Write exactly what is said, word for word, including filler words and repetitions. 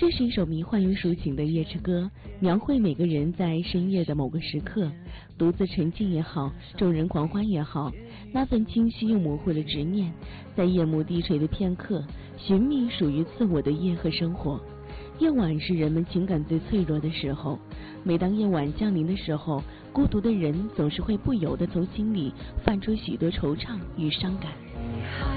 这是一首迷幻又抒情的夜之歌，描绘每个人在深夜的某个时刻，独自沉静也好，众人狂欢也好，那份清晰又模糊的执念，在夜幕低垂的片刻，寻觅属于自我的夜和生活。夜晚是人们情感最脆弱的时候，每当夜晚降临的时候，孤独的人总是会不由得从心里泛出许多惆怅与伤感。